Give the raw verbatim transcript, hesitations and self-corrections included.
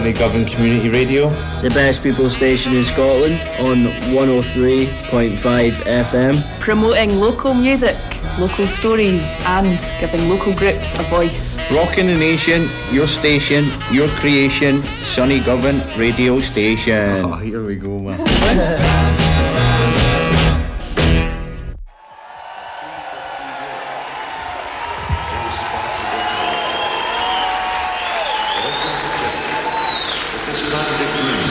Govan Community Radio, the best people station in Scotland on one oh three point five F M. Promoting local music, local stories and giving local groups a voice. Rocking the nation, your station, your creation, Sunny Govan Radio Station. Oh, here we go, man.